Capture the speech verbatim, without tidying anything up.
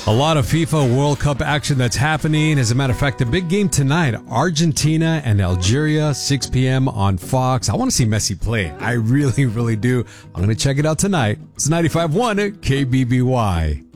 A lot of FIFA World Cup action that's happening. As a matter of fact, the big game tonight, Argentina and Algeria, six p.m. on Fox. I want to see Messi play. I really, really do. I'm going to check it out tonight. It's ninety-five point one K B B Y.